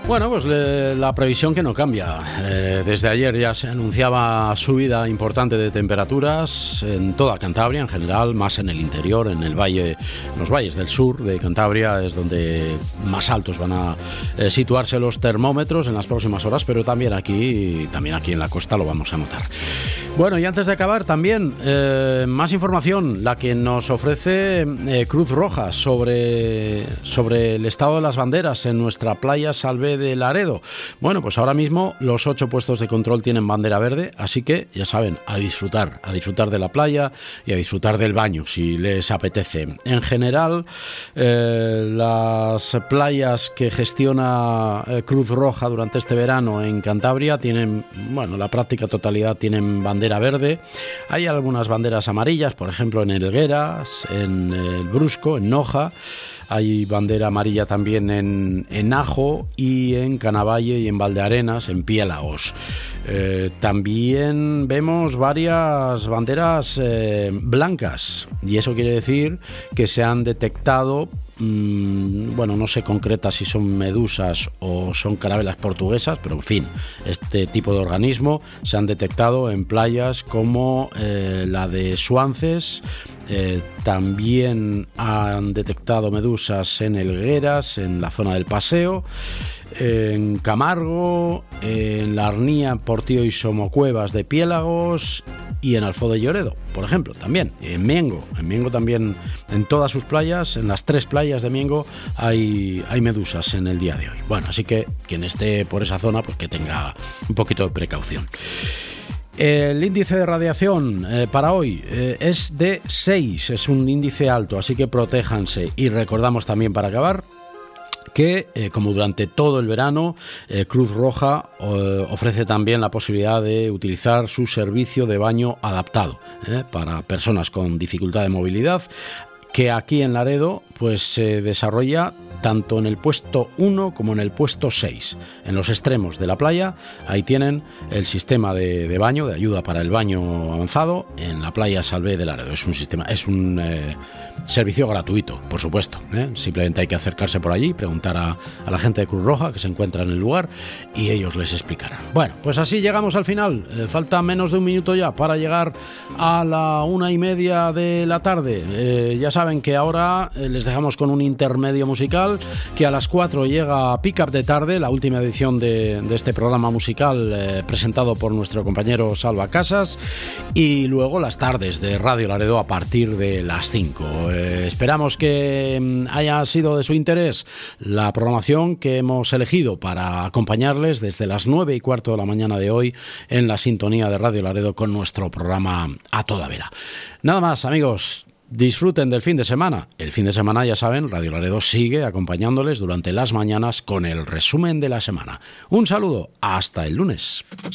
Bueno, pues la previsión que no cambia. Desde ayer ya se anunciaba subida importante de temperaturas en toda Cantabria, en general, más en el interior, en el valle, en los valles del sur de Cantabria es donde más altos van a situarse los termómetros en las próximas horas, pero también aquí en la costa lo vamos a notar. Bueno, y antes de acabar también más información, la que nos ofrece Cruz Roja sobre el estado de las banderas en nuestra playa Salvé de Laredo. Bueno, pues ahora mismo los 8 puestos de control tienen bandera verde, así que ya saben, a disfrutar de la playa y a disfrutar del baño si les apetece. En general, las playas que gestiona Cruz Roja durante este verano en Cantabria tienen, bueno, la práctica totalidad tienen bandera verde. Hay algunas banderas amarillas, por ejemplo en Helgueras, en el Brusco, en Noja. Hay bandera amarilla también en Ajo y en Canavalle y en Valdearenas, en Piélagos. También vemos varias banderas blancas, y eso quiere decir que se han detectado, bueno, no se concreta si son medusas o son carabelas portuguesas, pero en fin, este tipo de organismo se han detectado en playas como la de Suances. También han detectado medusas en Helgueras, en la zona del Paseo, en Camargo, en la Arnía, Portillo y Somocuevas de Piélagos y en Alfó de Lloredo, por ejemplo, también. En Miengo también, en todas sus playas, en las 3 playas de Miengo hay medusas en el día de hoy. Bueno, así que quien esté por esa zona, pues que tenga un poquito de precaución. El índice de radiación para hoy es de 6, es un índice alto, así que protéjanse. Y recordamos también, para acabar, que como durante todo el verano, Cruz Roja ofrece también la posibilidad de utilizar su servicio de baño adaptado para personas con dificultad de movilidad, que aquí en Laredo pues se desarrolla tanto en el puesto 1 como en el puesto 6, en los extremos de la playa. Ahí tienen el sistema de baño, de ayuda para el baño avanzado en la playa Salvé de Laredo. Es un servicio gratuito, por supuesto, simplemente hay que acercarse por allí, preguntar a la gente de Cruz Roja que se encuentra en el lugar y ellos les explicarán. Bueno, pues así llegamos al final. Falta menos de un minuto ya para llegar a la 1:30 de la tarde. Ya saben que ahora les dejamos con un intermedio musical, que a las 4 llega Pick Up de Tarde, la última edición de este programa musical presentado por nuestro compañero Salva Casas, y luego las tardes de Radio Laredo a partir de las 5. Esperamos que haya sido de su interés la programación que hemos elegido para acompañarles desde las 9:15 de la mañana de hoy en la sintonía de Radio Laredo con nuestro programa A Toda Vela. Nada más, amigos. Disfruten del fin de semana. El fin de semana, ya saben, Radio Laredo sigue acompañándoles durante las mañanas con el resumen de la semana. Un saludo, hasta el lunes.